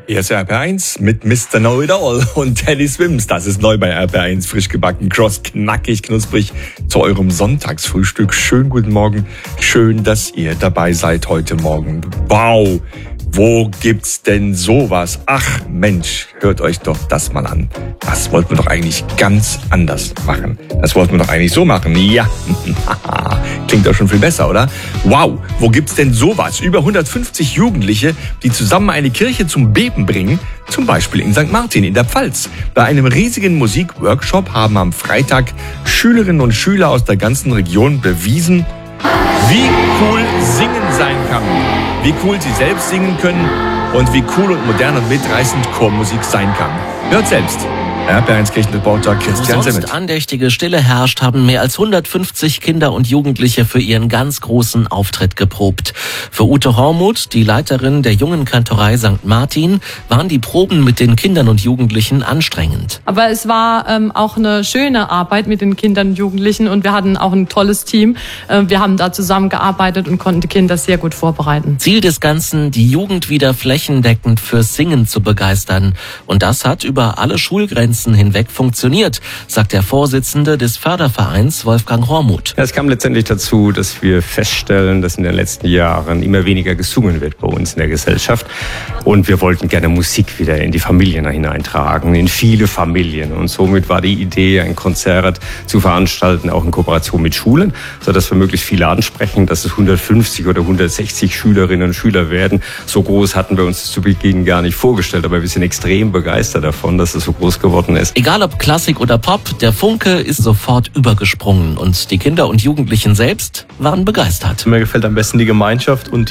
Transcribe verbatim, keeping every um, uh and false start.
Hier ist R P R eins mit Mister Know-It-All und Teddy Swims. Das ist neu bei R P R eins, frisch gebacken, cross, knackig, knusprig zu eurem Sonntagsfrühstück. Schönen guten Morgen, schön, dass ihr dabei seid heute Morgen. Wow, wo gibt's denn sowas? Ach Mensch, hört euch doch das mal an. Das wollten wir doch eigentlich ganz anders machen. Das wollten wir doch eigentlich so machen. Ja, klingt doch schon viel besser, oder? Wow, wo gibt's denn sowas? Über hundertfünfzig Jugendliche, die zusammen eine Kirche zum Beben bringen, zum Beispiel in Sankt Martin in der Pfalz. Bei einem riesigen Musikworkshop haben am Freitag Schülerinnen und Schüler aus der ganzen Region bewiesen, wie cool Singen sein kann, wie cool sie selbst singen können und wie cool und modern und mitreißend Chormusik sein kann. Hört selbst. R P R eins Kirchenreporter Christian Wo sonst Semmet. andächtige Stille herrscht, haben mehr als hundertfünfzig Kinder und Jugendliche für ihren ganz großen Auftritt geprobt. Für Ute Hormuth, die Leiterin der jungen Kantorei Sankt Martin, waren die Proben mit den Kindern und Jugendlichen anstrengend. Aber es war ähm, auch eine schöne Arbeit mit den Kindern und Jugendlichen und wir hatten auch ein tolles Team. Äh, wir haben da zusammengearbeitet und konnten die Kinder sehr gut vorbereiten. Ziel des Ganzen, die Jugend wieder flächendeckend fürs Singen zu begeistern. Und das hat über alle Schulgrenzen hinweg funktioniert, sagt der Vorsitzende des Fördervereins Wolfgang Hormuth. Ja, es kam letztendlich dazu, dass wir feststellen, dass in den letzten Jahren immer weniger gesungen wird bei uns in der Gesellschaft. Und wir wollten gerne Musik wieder in die Familien hineintragen, in viele Familien. Und somit war die Idee, ein Konzert zu veranstalten, auch in Kooperation mit Schulen, sodass wir möglichst viele ansprechen, dass es hundertfünfzig oder hundertsechzig Schülerinnen und Schüler werden. So groß hatten wir uns zu Beginn gar nicht vorgestellt, aber wir sind extrem begeistert davon, dass es so groß geworden ist. Egal ob Klassik oder Pop, der Funke ist sofort übergesprungen und die Kinder und Jugendlichen selbst waren begeistert. Mir gefällt am besten die Gemeinschaft und